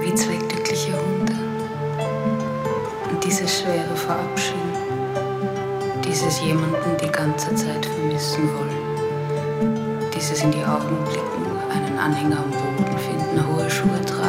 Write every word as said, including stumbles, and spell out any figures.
wie zwei glückliche Hunde. Und dieses schwere Verabschieden, dieses jemanden die ganze Zeit vermissen wollen, dieses in die Augen blicken, einen Anhänger am Boden finden, hohe Schuhe tragen.